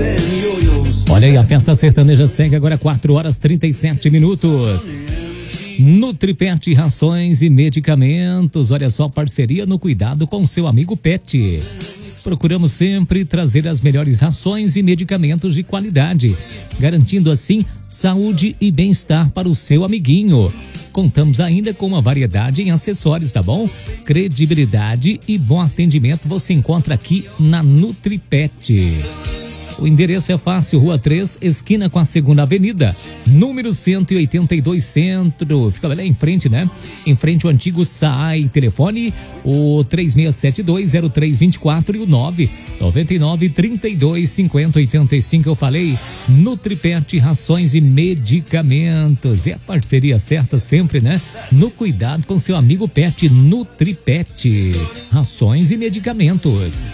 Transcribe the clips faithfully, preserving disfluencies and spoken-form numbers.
Olha aí, a festa sertaneja segue agora quatro horas e trinta e sete minutos. Nutripet, rações e medicamentos. Olha só, parceria no cuidado com seu amigo Pet. Procuramos sempre trazer as melhores rações e medicamentos de qualidade, garantindo assim saúde e bem-estar para o seu amiguinho. Contamos ainda com uma variedade em acessórios, tá bom? Credibilidade e bom atendimento você encontra aqui na Nutripet. O endereço é fácil, Rua três, esquina com a Segunda Avenida, número cento e oitenta e dois, Centro. Fica ali em frente, né? Em frente ao antigo S A I. Telefone, o três seis sete dois, zero três dois quatro e o nove nove nove, três dois, cinco zero oito cinco. Eu falei, Nutripet, rações e medicamentos. É a parceria certa sempre, né? No cuidado com seu amigo Pet. Nutripet, rações e medicamentos.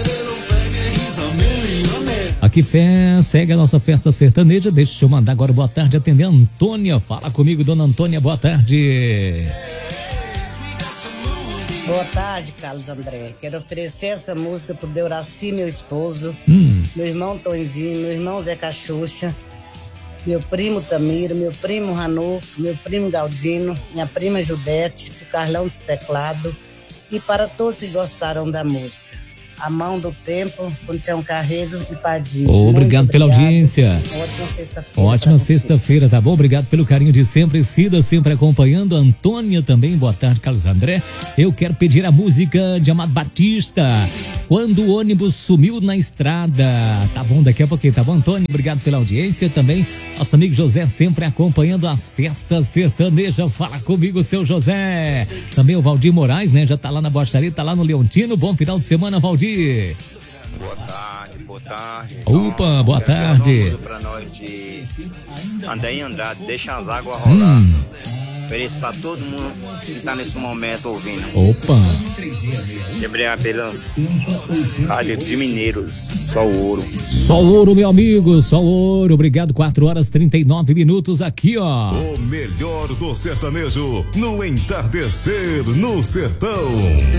Aqui fé, segue a nossa festa sertaneja. Deixa eu mandar agora boa tarde, atender a Antônia. Fala comigo, dona Antônia, boa tarde. Boa tarde, Carlos André. Quero oferecer essa música pro Deuraci, meu esposo, hum. meu irmão Tonzinho, meu irmão Zé Cachucha, meu primo Tamiro, meu primo Ranulfo, meu primo Galdino, minha prima Judete, pro Carlão dos Teclado e para todos que gostaram da música. A Mão do Tempo, com Tião Carreiro e Pardinho. Oh, obrigado pela obrigado. audiência. Ótima sexta-feira. Ótima sexta-feira, tá bom? Obrigado pelo carinho de sempre. Cida sempre acompanhando. Antônia também, boa tarde, Carlos André. Eu quero pedir a música de Amado Batista, Quando o Ônibus Sumiu na Estrada. Tá bom, daqui a pouquinho, tá bom, Antônio? Obrigado pela audiência também. Nosso amigo José sempre acompanhando a festa sertaneja. Fala comigo, seu José. Também o Valdir Moraes, né? Já tá lá na Bocharia, tá lá no Leontino. Bom final de semana, Valdir. Boa tarde, boa tarde. Opa, boa tarde. Pra nós de André Andrade, deixa as águas rolar. Hum. Ofereço pra todo mundo que tá nesse momento ouvindo. Opa. Quebrei pela Rádio de Mineiros, só o ouro. Só o ouro, meu amigo, só o ouro. Obrigado, quatro horas e trinta e nove minutos aqui, ó. O melhor do sertanejo no entardecer no sertão.